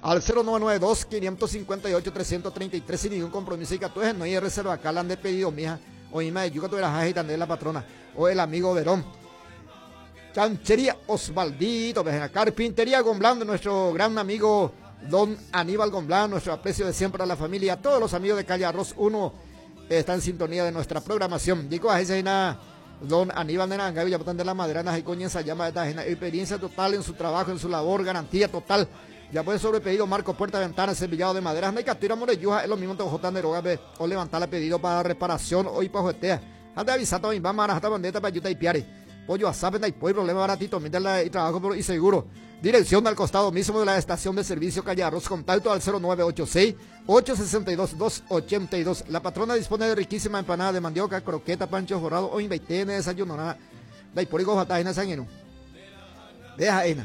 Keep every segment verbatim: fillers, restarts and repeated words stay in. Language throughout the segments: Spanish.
al cero nueve nueve dos, cinco cinco ocho, tres tres tres sin ningún compromiso y que tú no hay reserva acá, la han de pedido, mija, o ima de yuca, tú eras y también la patrona, o el amigo Verón. Chanchería Osvaldito, Carpintería Gomblán de nuestro gran amigo Don Aníbal Gomblán, nuestro aprecio de siempre a la familia, a todos los amigos de Calle Arroz uno eh, están en sintonía de nuestra programación. Digo, a ese nada. Don Aníbal de Nanga, Villapotán de la Maderana, y comienza llama de esta experiencia total en su trabajo, en su labor, garantía total. Ya puede sobrepedido Marco Puerta Ventana, Servillado de Madera, Anda y Catira Moreyuja, es lo mismo que J. Neroga, o levantar el pedido para reparación, o ir para juetea. Anda avisando a mi mamá, hasta bandeta para Yuta y Piare. Pollo a Zapenda y Pueblo, problema baratito, mítela y trabajo y seguro. Dirección al costado mismo de la estación de servicio Calle Arroz, contacto al cero nueve ocho seis, ocho seis dos, dos ocho dos. La patrona dispone de riquísima empanada de mandioca, croqueta, pancho forrado o inveitene, desayuno, nada. Da y por higo jataina sanguino. Deja ena.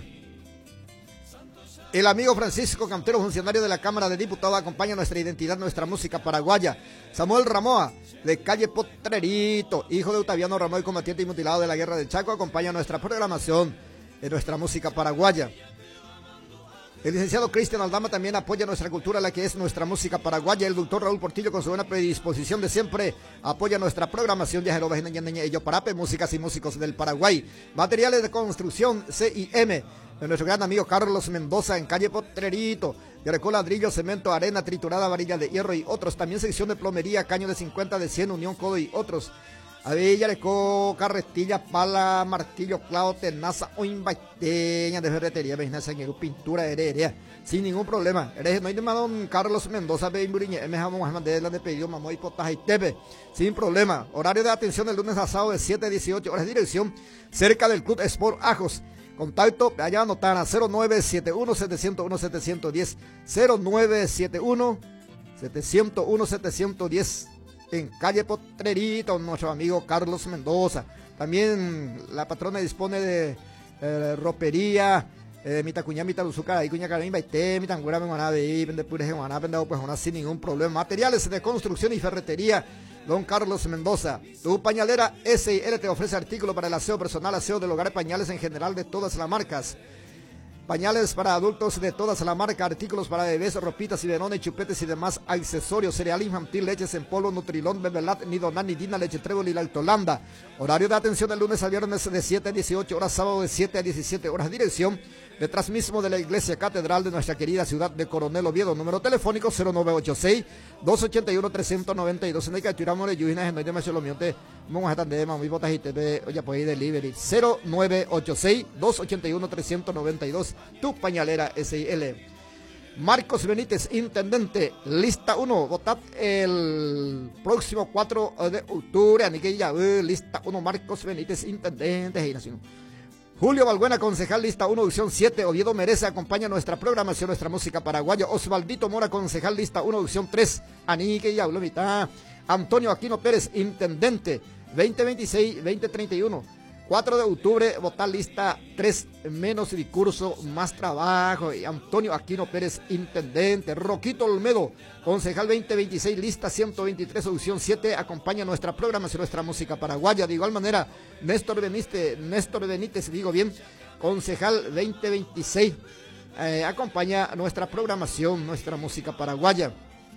El amigo Francisco Cantero, funcionario de la Cámara de Diputados, acompaña nuestra identidad, nuestra música paraguaya. Samuel Ramoa, de Calle Potrerito, hijo de Octaviano Ramoa, combatiente y mutilado de la Guerra del Chaco, acompaña nuestra programación de nuestra música paraguaya. El licenciado Cristian Aldama también apoya nuestra cultura, la que es nuestra música paraguaya. El doctor Raúl Portillo, con su buena predisposición de siempre, apoya nuestra programación de Jerová Ello Parape, músicas y músicos del Paraguay. Materiales de construcción C I M, de nuestro gran amigo Carlos Mendoza, en Calle Potrerito. Greco ladrillo, cemento, arena triturada, varilla de hierro y otros. También sección de plomería, caño de cincuenta, de cien, unión, codo y otros. Avilla, Greco, carretilla, pala, martillo, clavo, tenaza o imbaiteña de ferretería, vecina, pintura, heredia, sin ningún problema. Eres no hay de don Carlos Mendoza, me dejamos de la de pedido, mamá y potaje y tepe, sin problema. Horario de atención el lunes a sábado de siete a dieciocho horas, dirección cerca del Club Sport Ajos. Contacto, allá anotan a cero nueve siete uno, siete cero uno, siete uno cero, cero nueve siete uno, siete cero uno, siete uno cero, en Calle Potrerito, nuestro amigo Carlos Mendoza. También la patrona dispone de eh, ropería, eh, mi tacuña, mi taluzuca, y cuña caramba, y te, mi tangura, mi guanabe, y vende pures, guanabe, pues una sin ningún problema. Materiales de construcción y ferretería, don Carlos Mendoza. Tu pañalera S I L te ofrece artículos para el aseo personal, aseo del hogar, pañales en general de todas las marcas. Pañales para adultos de todas las marcas, artículos para bebés, ropitas y verones, chupetes y demás accesorios, cereal infantil, leches en polvo, Nutrilón, Bebelat, Nidonan, Nidina, leche trébol y la Altolanda. Horario de atención de lunes a viernes de siete a dieciocho horas, sábado de siete a diecisiete horas. Dirección detrás mismo de la iglesia catedral de nuestra querida ciudad de Coronel Oviedo. Número telefónico cero nueve ocho seis, dos ocho uno, tres nueve dos. En el que tiramos de Yujina, no hay demasiado lo mío, te vamos a estar de muy botas y te ve, oye, pues ahí delivery cero nueve ocho seis, dos ocho uno, tres nueve dos. Tu pañalera S I L. Marcos Benítez, intendente, lista uno, votad el próximo cuatro de octubre, Aniquilla, uh, lista uno, Marcos Benítez, intendente, Julio Balbuena, concejal, lista uno, opción siete, Oviedo Merece, acompaña nuestra programación, nuestra música paraguaya. Osvaldito Mora, concejal, lista uno, opción tres, Aniquilla, mitad. Antonio Aquino Pérez, intendente, veinte veintiséis, veinte treinta y uno. cuatro de octubre, votar lista tres, menos discurso, más trabajo. Y Antonio Aquino Pérez, intendente. Roquito Olmedo, concejal veinte veintiséis, lista ciento veintitrés, opción siete, acompaña nuestra programación, nuestra música paraguaya. De igual manera, Néstor Benítez, Néstor Benítez, digo bien, concejal veinte veintiséis, eh, acompaña nuestra programación, nuestra música paraguaya.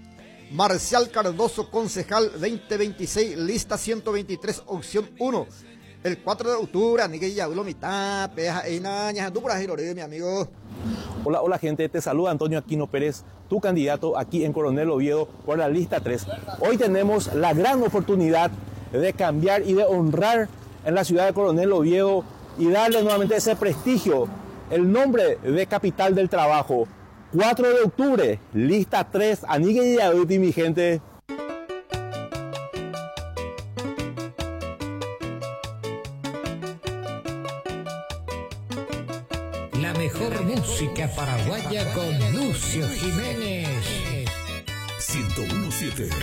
Marcial Cardoso, concejal veinte veintiséis, lista ciento veintitrés, opción uno. El cuatro de octubre, Aniquilla, Ulo Mitad, Peja, Einaña, tú por ahí, mi amigo. Hola, hola gente, te saluda Antonio Aquino Pérez, tu candidato aquí en Coronel Oviedo por la lista tres. Hoy tenemos la gran oportunidad de cambiar y de honrar en la ciudad de Coronel Oviedo y darle nuevamente ese prestigio, el nombre de capital del trabajo. cuatro de octubre, lista tres, Aniquilla, mi gente. La mejor música paraguaya con Lucio Jiménez. ciento uno punto siete